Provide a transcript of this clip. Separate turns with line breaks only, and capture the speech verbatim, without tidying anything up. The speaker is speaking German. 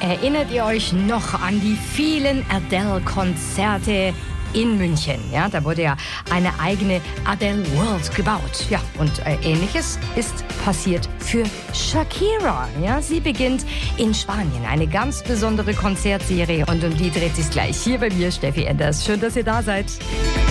Erinnert ihr euch noch an die vielen Adele-Konzerte in München? Ja, da wurde ja eine eigene Adele World gebaut. Ja, und äh, Ähnliches ist passiert für Shakira. Ja, sie beginnt in Spanien eine ganz besondere Konzertserie und um die dreht sich gleich hier bei mir, Steffi Enders. Schön, dass ihr da seid.